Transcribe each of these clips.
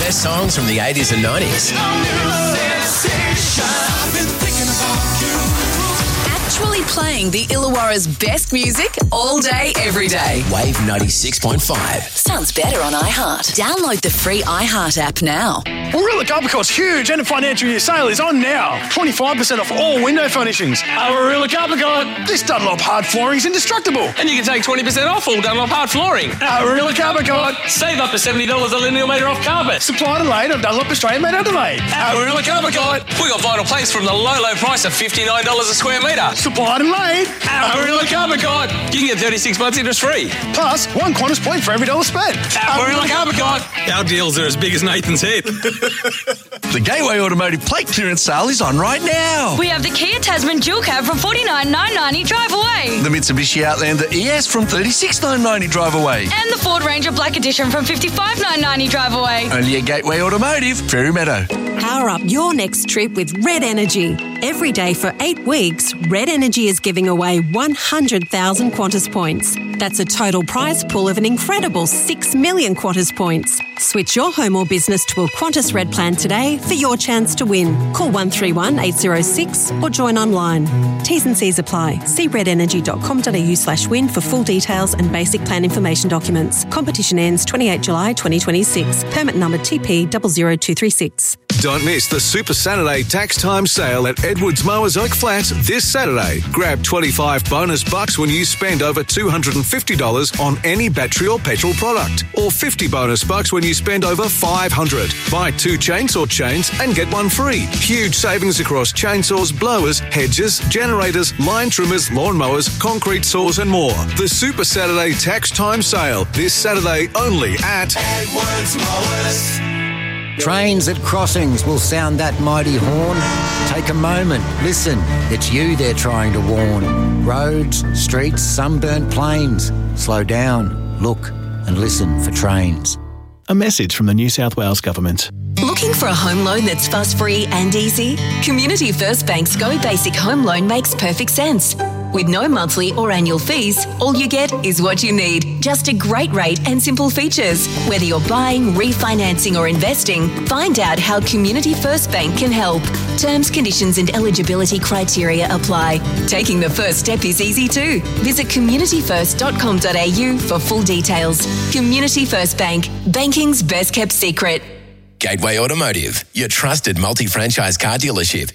best songs from the 80s and 90s. Actually playing the Illawarra's best music all day, every day. Wave 96.5. Sounds better on iHeart. Download the free iHeart app now. Warilla Carpet huge end of financial year sale is on now. 25% off all window furnishings. Warilla Carpet. This Dunlop hard flooring is indestructible. And you can take 20% off all Dunlop hard flooring. Warilla Carpet. Save up to $70 a linear metre off carpet. Supplied and laid on Dunlop Australian made Adelaide. Warilla Carpet. We got vinyl planks from the low price of $59 a square metre. Supplied and laid. Warilla Carpet. You can get 36 months interest free. Plus, one Qantas point for every $1 spent. Warilla Carpet. Our deals are as big as Nathan's head. The Gateway Automotive plate clearance sale is on right now. We have the Kia Tasman Dual Cab from $49,990 drive away. The Mitsubishi Outlander ES from $36,990 drive away. And the Ford Ranger Black Edition from $55,990 drive away. Only at Gateway Automotive, Fairy Meadow. Power up your next trip with Red Energy. Every day for 8 weeks, Red Energy is giving away 100,000 Qantas points. That's a total prize pool of an incredible 6 million Qantas points. Switch your home or business to a Qantas Red plan today for your chance to win. Call 131 806 or join online. T's and C's apply. See redenergy.com.au/win for full details and basic plan information documents. Competition ends 28 July 2026. Permit number TP 00236. Don't miss the Super Saturday tax time sale at Edwards Mowers Oak Flats this Saturday. Grab 25 bonus bucks when you spend over $250 on any battery or petrol product, or 50 bonus bucks when you spend over $500. Buy 2 chainsaw chains and get 1 free. Huge savings across chainsaws, blowers, hedges, generators, line trimmers, lawnmowers, concrete saws and more. The Super Saturday tax time sale this Saturday only at Edwards Mowers. Trains at crossings will sound that mighty horn. Take a moment, listen, it's you they're trying to warn. Roads, streets, sunburnt plains. Slow down, look and listen for trains. A message from the New South Wales Government. Looking for a home loan that's fuss-free and easy? Community First Bank's Go Basic Home Loan makes perfect sense. With no monthly or annual fees, all you get is what you need. Just a great rate and simple features. Whether you're buying, refinancing or investing, find out how Community First Bank can help. Terms, conditions and eligibility criteria apply. Taking the first step is easy too. Visit communityfirst.com.au for full details. Community First Bank, banking's best kept secret. Gateway Automotive, your trusted multi-franchise car dealership.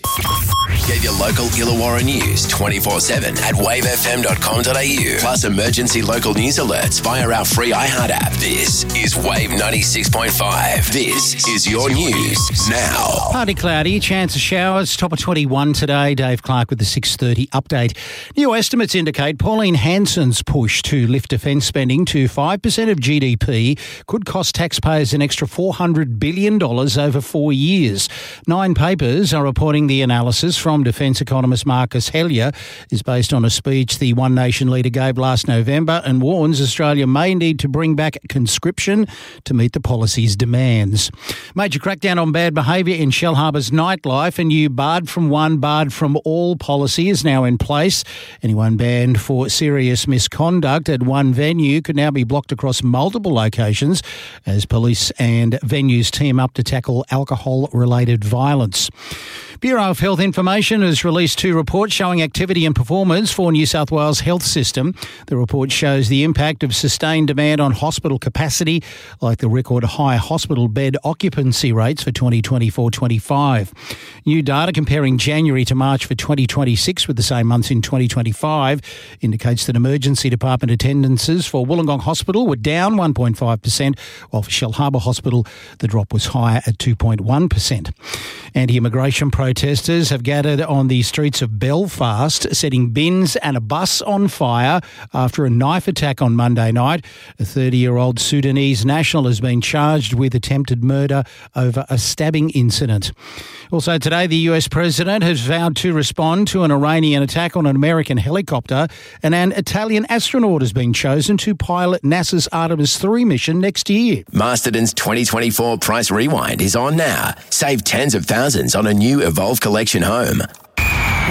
Get your local Illawarra news 24/7 at wavefm.com.au. Plus emergency local news alerts via our free iHeart app. This is Wave 96.5. This is your news now. Partly cloudy, chance of showers, top of 21 today. Dave Clark with the 6:30 update. New estimates indicate Pauline Hanson's push to lift defence spending to 5% of GDP could cost taxpayers an extra $400 billion over 4 years. 9 papers are reporting the analysis from defence economist Marcus Hellyer is based on a speech the One Nation leader gave last November and warns Australia may need to bring back conscription to meet the policy's demands. Major crackdown on bad behaviour in Shellharbour's nightlife. A new barred from one, barred from all policy is now in place. Anyone banned for serious misconduct at one venue could now be blocked across multiple locations as police and venues team up to tackle alcohol-related violence. Bureau of Health Information has released 2 reports showing activity and performance for New South Wales health system. The report shows the impact of sustained demand on hospital capacity, like the record high hospital bed occupancy rates for 2024-25. New data comparing January to March for 2026 with the same months in 2025 indicates that emergency department attendances for Wollongong Hospital were down 1.5%, while for Shellharbour Hospital the drop was higher at 2.1%. Anti-immigration protesters have gathered on the streets of Belfast, setting bins and a bus on fire after a knife attack on Monday night. A 30-year-old Sudanese national has been charged with attempted murder over a stabbing incident. Also today, the US president has vowed to respond to an Iranian attack on an American helicopter, and an Italian astronaut has been chosen to pilot NASA's Artemis 3 mission next year. Masterton's 2024 Price Rewind is on now. Save tens of thousands on a new Evolve Collection home.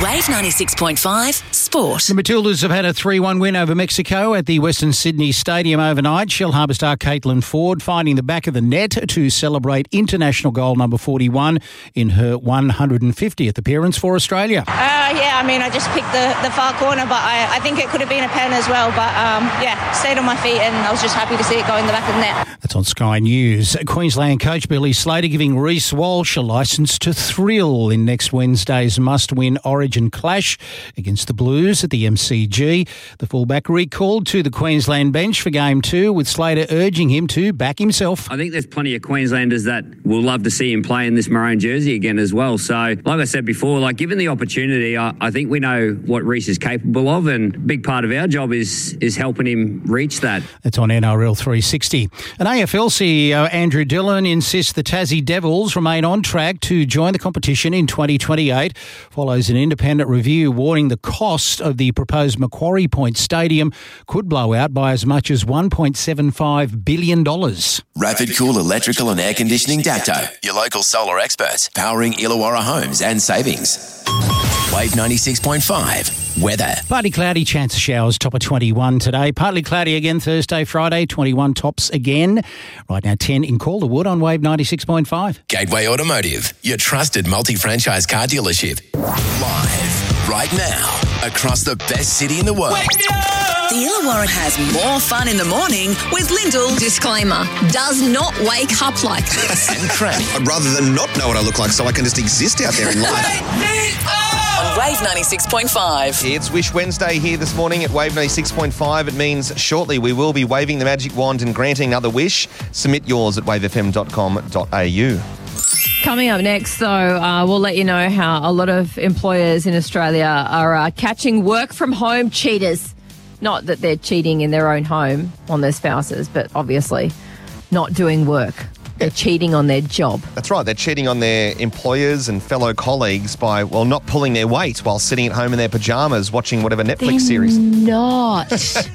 Wave 96.5 Sport. The Matildas have had a 3-1 win over Mexico at the Western Sydney Stadium overnight. Shellharbour star Caitlin Ford finding the back of the net to celebrate international goal number 41 in her 150th appearance for Australia. I just picked the far corner, but I think it could have been a pen as well. But, stayed on my feet and I was just happy to see it go in the back of the net. That's on Sky News. Queensland coach Billy Slater giving Reece Walsh a licence to thrill in next Wednesday's must-win Origin clash against the Blues at the MCG. The fullback recalled to the Queensland bench for Game 2, with Slater urging him to back himself. I think there's plenty of Queenslanders that will love to see him play in this maroon jersey again as well. So, like I said before, given the opportunity, I think we know what Reece is capable of, and a big part of our job is helping him reach that. That's on NRL 360. An AFL CEO, Andrew Dillon, insists the Tassie Devils remain on track to join the competition in 2028, follows an independent review warning the cost of the proposed Macquarie Point Stadium could blow out by as much as $1.75 billion. Rapid Cool Electrical and Air Conditioning Dapto, your local solar experts, powering Illawarra homes and savings. Wave 96.5 weather. Partly cloudy, chance of showers, top of 21 today. Partly cloudy again Thursday, Friday, 21 tops again. Right now 10 in Calderwood on Wave 96.5. Gateway Automotive, your trusted multi-franchise car dealership. Live right now across the best city in the world. The Illawarra has more fun in the morning with Lyndall. Disclaimer, does not wake up like this. And Cranny. I'd rather than not know what I look like so I can just exist out there in life. On Wave 96.5. It's Wish Wednesday here this morning at Wave 96.5. It means shortly we will be waving the magic wand and granting another wish. Submit yours at wavefm.com.au. Coming up next, though, we'll let you know how a lot of employers in Australia are catching work-from-home cheaters. Not that they're cheating in their own home on their spouses, but obviously not doing work. They're cheating on their job. That's right. They're cheating on their employers and fellow colleagues by, not pulling their weight while sitting at home in their pajamas watching whatever Netflix series. Not.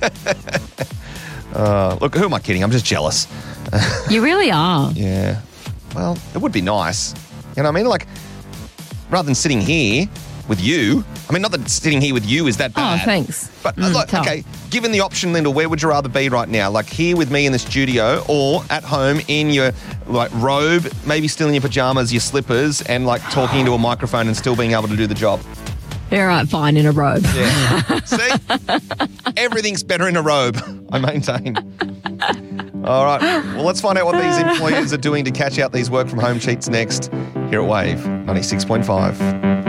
Look, who am I kidding? I'm just jealous. You really are. Yeah. Well, it would be nice. You know what I mean? Rather than sitting here with you, not that sitting here with you is that bad. Oh, thanks. But okay, given the option, Lyndall, where would you rather be right now? Here with me in the studio, or at home in your robe, maybe still in your pajamas, your slippers, and talking into a microphone and still being able to do the job? All right, fine, in a robe. Yeah. See? Everything's better in a robe, I maintain. All right, well, let's find out what these employers are doing to catch out these work-from-home cheats next here at Wave 96.5.